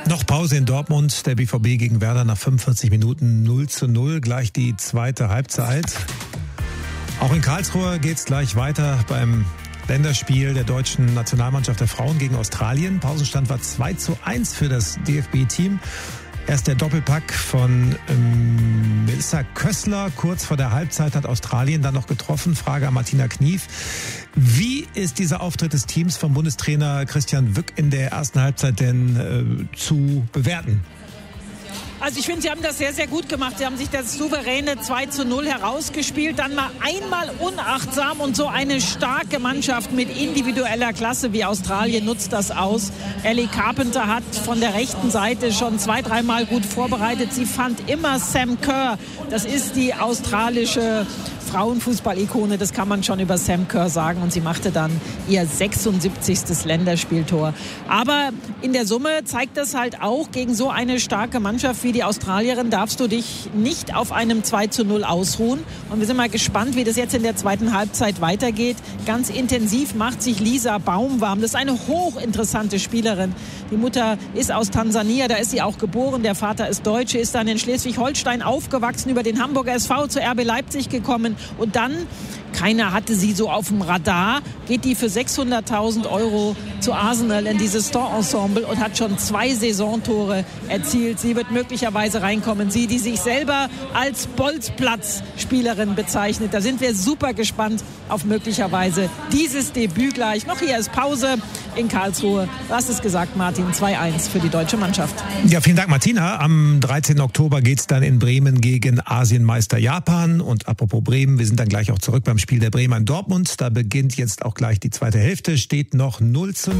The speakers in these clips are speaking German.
Noch Pause in Dortmund, der BVB gegen Werder nach 45 Minuten 0:0, gleich die zweite Halbzeit. Auch in Karlsruhe geht's gleich weiter beim Länderspiel der deutschen Nationalmannschaft der Frauen gegen Australien. Pausenstand war 2:1 für das DFB-Team. Erst der Doppelpack von Melissa Kössler. Kurz vor der Halbzeit hat Australien dann noch getroffen. Frage an Martina Knief. Wie ist dieser Auftritt des Teams vom Bundestrainer Christian Wück in der ersten Halbzeit denn zu bewerten? Also ich finde, sie haben das sehr, sehr gut gemacht. Sie haben sich das souveräne 2:0 herausgespielt, dann mal einmal unachtsam, und so eine starke Mannschaft mit individueller Klasse wie Australien nutzt das aus. Ellie Carpenter hat von der rechten Seite schon 2-3 Mal gut vorbereitet. Sie fand immer Sam Kerr. Das ist die australische Frauenfußball-Ikone, das kann man schon über Sam Kerr sagen, und sie machte dann ihr 76. Länderspieltor. Aber in der Summe zeigt das halt auch, gegen so eine starke Mannschaft wie die Australierin darfst du dich nicht auf einem 2:0 ausruhen. Und wir sind mal gespannt, wie das jetzt in der zweiten Halbzeit weitergeht. Ganz intensiv macht sich Lisa Baum warm. Das ist eine hochinteressante Spielerin. Die Mutter ist aus Tansania, da ist sie auch geboren. Der Vater ist Deutsche, ist dann in Schleswig-Holstein aufgewachsen, über den Hamburger SV zu RB Leipzig gekommen. Und dann, keiner hatte sie so auf dem Radar, geht die für 600.000 € zu Arsenal in dieses Store-Ensemble und hat schon 2 Saisontore erzielt. Sie wird möglicherweise reinkommen. Sie, die sich selber als Bolzplatz-Spielerin bezeichnet. Da sind wir super gespannt auf möglicherweise dieses Debüt gleich. Noch hier ist Pause in Karlsruhe. Du hast es gesagt, Martin, 2:1 für die deutsche Mannschaft. Ja, vielen Dank, Martina. Am 13. Oktober geht es dann in Bremen gegen Asienmeister Japan. Und apropos Bremen, wir sind dann gleich auch zurück beim Spiel der Bremer in Dortmund. Da beginnt jetzt auch gleich die zweite Hälfte, steht noch 0:0.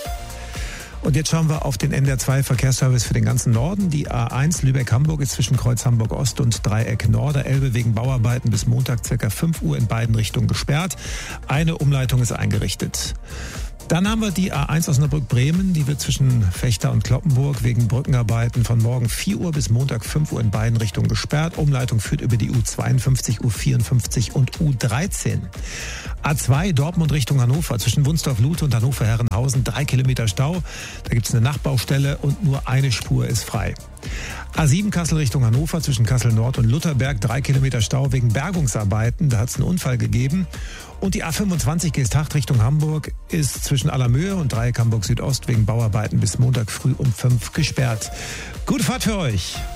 Und jetzt schauen wir auf den NDR2-Verkehrsservice für den ganzen Norden. Die A1 Lübeck-Hamburg ist zwischen Kreuz Hamburg-Ost und Dreieck Norderelbe wegen Bauarbeiten bis Montag ca. 5 Uhr in beiden Richtungen gesperrt. Eine Umleitung ist eingerichtet. Dann haben wir die A1 Osnabrück-Bremen, die wird zwischen Vechta und Cloppenburg wegen Brückenarbeiten von morgen 4 Uhr bis Montag 5 Uhr in beiden Richtungen gesperrt. Umleitung führt über die U52, U54 und U13. A2 Dortmund Richtung Hannover, zwischen Wunsdorf-Lute und Hannover-Herrenhausen 3 Kilometer Stau. Da gibt es eine Nachbaustelle und nur eine Spur ist frei. A7 Kassel Richtung Hannover, zwischen Kassel Nord und Lutherberg 3 Kilometer Stau wegen Bergungsarbeiten. Da hat es einen Unfall gegeben. Und die A25 Geesthacht Richtung Hamburg ist zwischen Allermöhe und Dreieck Hamburg Südost wegen Bauarbeiten bis Montag früh um 5 gesperrt. Gute Fahrt für euch!